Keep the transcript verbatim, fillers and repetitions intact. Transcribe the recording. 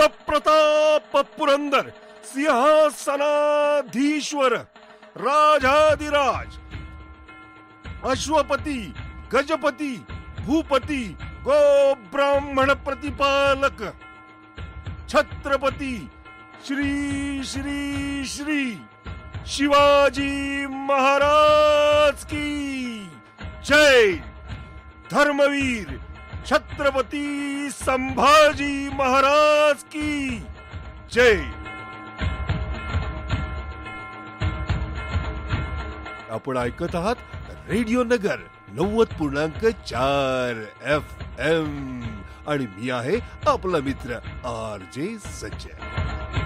प्रताप पुरंदर सिंहासनाधीश्वर राजाधिराज अश्वपती गजपती भूपती गो ब्राह्मण प्रतिपालक छत्रपती श्री श्री श्री शिवाजी महाराज की जय. धर्मवीर छत्रपती संभाजी महाराज की जय. आपण ऐकत आहात रेडिओ नगर नव्वद पूर्णांक चार एफ एम आणि मी आहे आपला मित्र आर जे संजय.